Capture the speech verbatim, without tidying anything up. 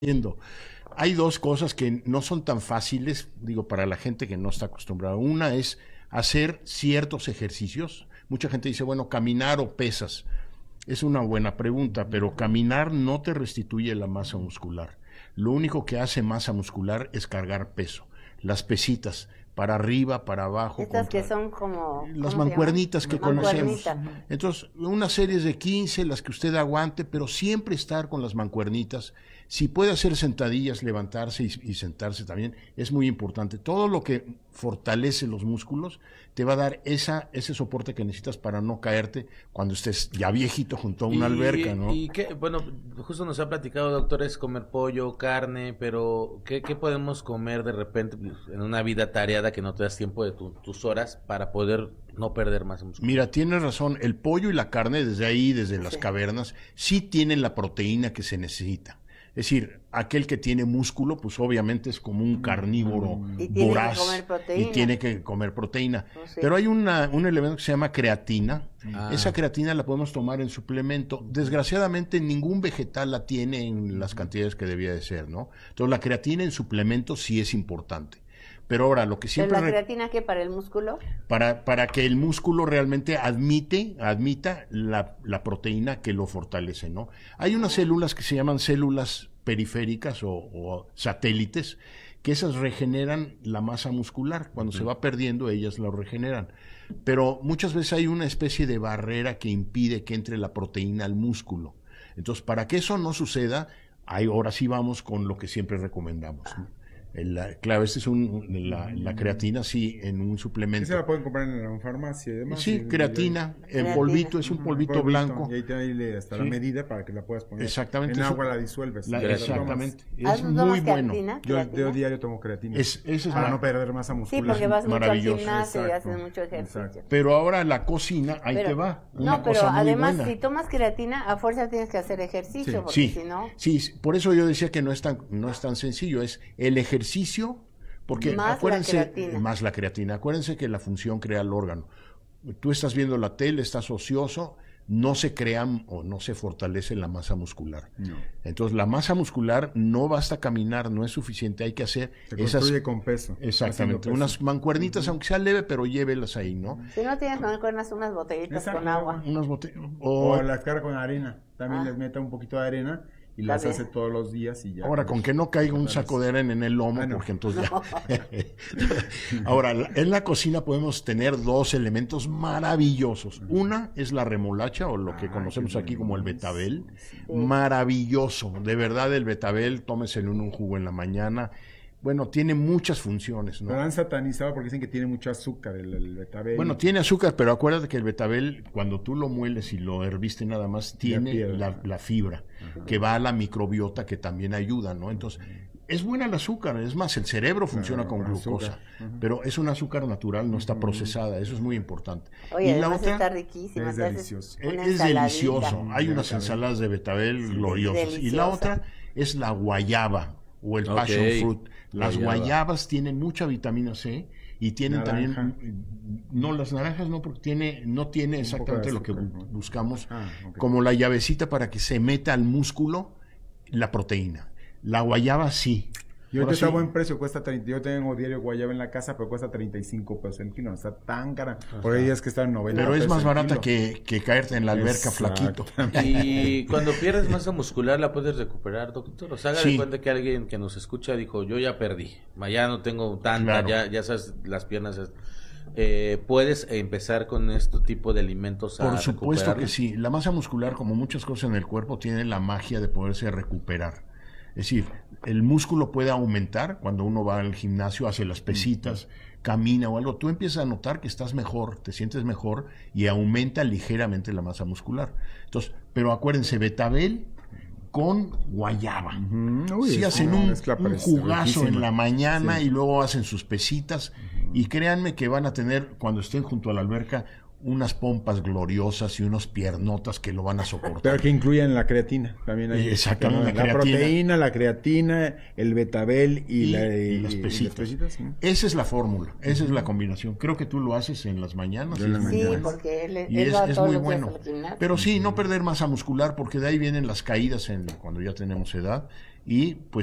Entiendo. Hay dos cosas que no son tan fáciles, digo, para la gente que no está acostumbrada. Una es hacer ciertos ejercicios. Mucha gente dice, bueno, caminar o pesas. Es una buena pregunta, pero caminar no te restituye la masa muscular. Lo único que hace masa muscular es cargar peso. Las pesitas, para arriba, para abajo. Estas contra... que son como... Las mancuernitas que conocemos. Mancuernita. Entonces, una serie de quince, las que usted aguante, pero siempre estar con las mancuernitas. Si puede hacer sentadillas, levantarse y, y sentarse también, es muy importante. Todo lo que fortalece los músculos te va a dar esa, ese soporte que necesitas para no caerte cuando estés ya viejito junto a una y, alberca, ¿no? Y qué, bueno, justo nos ha platicado, doctor, es comer pollo, carne, pero ¿qué, qué podemos comer de repente en una vida atareada que no te das tiempo de tu, tus horas para poder no perder masa muscular? Mira, tienes razón, el pollo y la carne desde ahí, desde las Sí. cavernas, sí tienen la proteína que se necesita. Es decir, aquel que tiene músculo, pues obviamente es como un carnívoro Y tiene que voraz comer proteína. y tiene que comer proteína. Oh, sí. Pero hay una, un elemento que se llama creatina. Ah. Esa creatina la podemos tomar en suplemento. Desgraciadamente ningún vegetal la tiene en las cantidades que debía de ser, ¿no? Entonces la creatina en suplemento sí es importante. Pero ahora, lo que ¿Pero siempre... la re- creatina qué para el músculo? para, para que el músculo realmente admite, admita la, la proteína que lo fortalece, ¿no? Hay unas células que se llaman células periféricas o, o satélites, que esas regeneran la masa muscular. Cuando se va perdiendo, ellas lo regeneran. Pero muchas veces hay una especie de barrera que impide que entre la proteína al músculo. Entonces, para que eso no suceda, ahí ahora sí vamos con lo que siempre recomendamos, ¿no? El, la- claro, este es un, la, la creatina, sí, en un suplemento. Esa la pueden comprar en la farmacia y demás. Sí, Y- creatina, el Creatina. polvito, es un Ajá, polvito blanco. Y ahí te ahí hasta Sí. la medida para que la puedas poner. Exactamente, En eso- agua la disuelves. La- y la exactamente, ¿Ah, es tú tomas muy bueno. creatina? Yo, ¿Creatina? yo diario tomo creatina. Es, esa es para la- no perder masa Sí, muscular. porque vas mucho al Maravilloso. gimnasio y Exacto. haces mucho ejercicio. Exacto. Pero ahora la cocina, ahí Pero- te va, una no, pero cosa muy además buena. si tomas creatina, a fuerza tienes que hacer ejercicio, Sí. porque Sí, si no... sí, por eso yo decía que no es tan, no es tan sencillo, es el ejercicio, porque Más la acuérdense, creatina. más la creatina, acuérdense que la función crea el órgano. Tú estás viendo la tele, estás ocioso, no se crean o no se fortalece la masa muscular. No. Entonces la masa muscular no basta caminar, no es suficiente, hay que hacer Se esas... construye con peso. Exactamente, haciendo peso. unas mancuernitas, aunque sea leve, pero llévelas ahí, ¿no? Si no tienes mancuernas, unas botellitas Exacto. con agua. Unas botellas. O O, las carga con arena. También Ah. les mete un poquito de arena y las También. hace todos los días y ya. ahora, con que no caiga un saco de arena en el lomo, Ah, no. porque entonces ya... Ahora, la- en la cocina podemos tener dos elementos maravillosos. Una es la remolacha, o lo que Ah, conocemos qué aquí como el bueno. betabel. Sí. Maravilloso. De verdad, el betabel, tómeselo en un jugo en la mañana. Bueno, tiene muchas funciones, ¿no? Lo han satanizado porque dicen que tiene mucho azúcar el, el betabel. Bueno, tiene azúcar, pero acuérdate que el betabel, cuando tú lo mueles y lo herviste nada más, tiene piedra. la, la fibra, que va a la microbiota, que también ayuda, ¿no? Entonces, es buena el azúcar, es más, el cerebro funciona Claro, con con glucosa, azúcar. Ujú. pero es un azúcar natural, no está procesada, eso es muy importante. Oye, y la además otra, está riquísima. es te haces delicioso. es, una es ensaladita. delicioso, hay Mm, unas betabel. ensaladas de betabel gloriosas. Y la deliciosa. otra es la guayaba, o el Ok, passion fruit. Las guayaba. guayabas tienen mucha vitamina C y tienen Naranja. también, no, las naranjas no, porque tiene, no tiene Un poco de exactamente lo que azúcar, bu- ¿no? buscamos, Ah, ok. como la llavecita para que se meta al músculo la proteína. La guayaba sí. Y Ahora ahorita está a sí, buen precio, cuesta treinta. Yo tengo diario guayaba en la casa, pero cuesta treinta y cinco pesos el kilo. No está tan cara. Por ahí es que está en noventa pero es pesos más el barata kilo. que, que caerte en la alberca Exacto. flaquito. Y cuando pierdes masa muscular, ¿la puedes recuperar, doctor? O sea, haga Sí. de cuenta que alguien que nos escucha dijo, yo ya perdí, ya no tengo tanta, Claro. ya, ya sabes, las piernas... Eh, ¿Puedes empezar con este tipo de alimentos a Por supuesto que recuperarla? sí. La masa muscular, como muchas cosas en el cuerpo, tiene la magia de poderse recuperar. Es decir, el músculo puede aumentar cuando uno va al gimnasio, hace las pesitas, camina o algo. Tú empiezas a notar que estás mejor, te sientes mejor y aumenta ligeramente la masa muscular. Entonces, pero acuérdense, betabel con guayaba. Ujú. Uy, Sí es hacen una un, mezcla un parece jugazo en riquísima. la mañana Sí. y luego hacen sus pesitas y créanme que van a tener, cuando estén junto a la alberca, unas pompas gloriosas y unos piernotas que lo van a soportar. Pero que incluyan la creatina. También hay Exactamente, la, la creatina. proteína, la creatina, el betabel y, Y, la, y las y pesitas. pesitas, sí. Esa es la fórmula, esa es la combinación. Creo que tú lo haces en las mañanas. Yo y en es las muy Sí, bueno. porque él, Y él es, va es todos muy los días bueno. al gimnasio. Pero sí, no perder masa muscular, porque de ahí vienen las caídas en, cuando ya tenemos edad. y pues